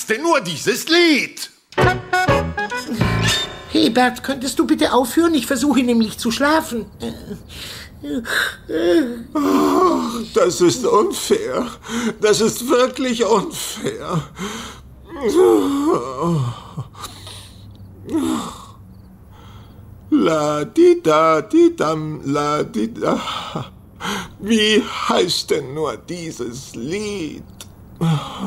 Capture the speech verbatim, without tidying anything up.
denn nur dieses Lied? Hebert, könntest du bitte aufhören? Ich versuche nämlich zu schlafen. Ach, das ist unfair. Das ist wirklich unfair. La di da di dam la di da. Wie heißt denn nur dieses Lied?